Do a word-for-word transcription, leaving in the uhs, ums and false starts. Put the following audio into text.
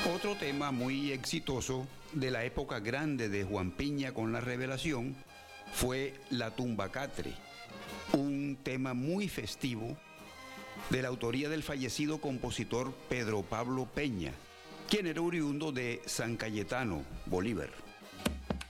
Otro tema muy exitoso de la época grande de Juan Piña con la Revelación fue La Tumbacatre, un tema muy festivo de la autoría del fallecido compositor Pedro Pablo Peña, quien era oriundo de San Cayetano, Bolívar.